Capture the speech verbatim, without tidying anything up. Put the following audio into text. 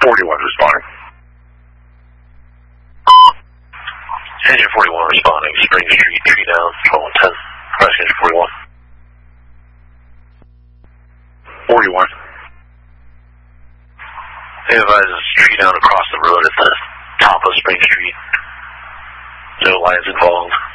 forty-one responding. Engine forty-one responding. Spring Street, tree down, twelve one ten. Press engine forty-one. forty-one. They advise us tree down across the road at the top of Spring Street. No lines involved.